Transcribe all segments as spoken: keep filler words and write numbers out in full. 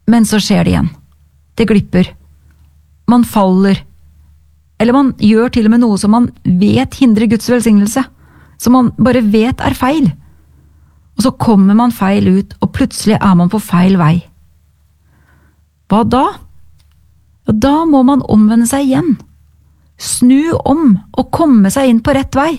Men så skjer det igjen. Det glipper. Man faller. Eller man gjør til og med noe som man vet hindrer Guds velsignelse, som man bare vet er feil. Og så kommer man feil ut, og plutselig er man på feil vei. Hva da? Ja, da må man omvende seg igjen. Snu om og komme seg inn på rett vei.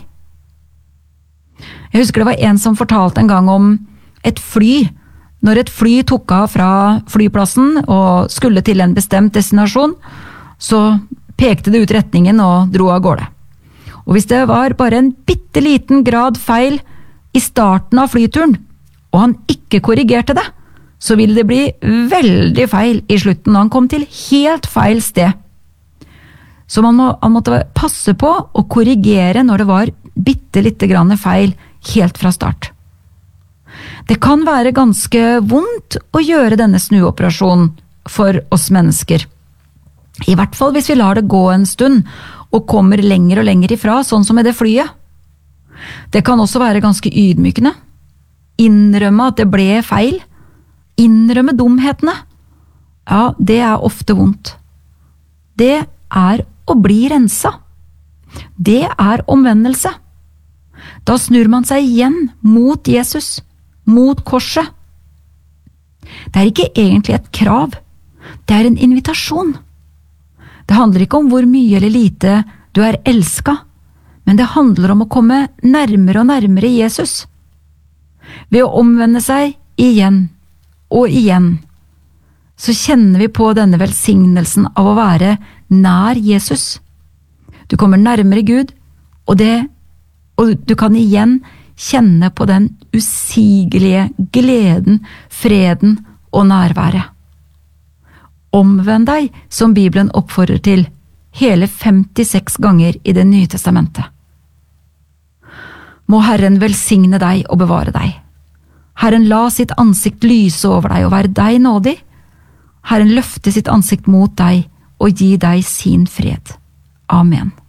Jeg husker det var en som fortalte en gang om et fly. Når et fly tok av fra flyplassen og skulle til en bestemt destinasjon, så pekte det ut retningen og dro av gårde. Og hvis det var bare en bitteliten grad feil i starten av flyturen, og han ikke korrigerte det, så ville det bli veldig feil i slutten, og han kom til helt feil sted. Så man, må, man måtte passe på å korrigere når det var bittelite grann feil helt fra start. Det kan være ganske vondt å gjøre denne snuoperasjonen for oss mennesker. I hvert fall hvis vi lar det gå en stund og kommer lenger og lenger ifra, sånn som med det flyet. Det kan også være ganske ydmykende. Innrømme at det ble feil. Innrømme dumhetene. Ja, det er ofte vondt. Det er å bli rensa. Det er omvendelse. Da snur man seg igjen mot Jesus, mot korset. Det er ikke egentlig et krav. Det er en invitasjon. Det handler ikke om hvor mye eller lite du er elsket, men det handler om å komme nærmere og nærmere Jesus. Ved å omvende seg igjen og igjen, så kjenner vi på denne velsignelsen av å være nær Jesus. Du kommer nærmere Gud, og, det, og du kan igjen kjenne på den usigelige gleden, freden og nærværet. Omvend deg, som Bibelen oppfordrer til, hele femtiseks ganger i Det nye testamentet. Må Herren velsigne deg og bevare deg. Herren la sitt ansikt lyse over deg og være deg nådig. Herren løfte sitt ansikt mot deg og gi deg sin fred. Amen.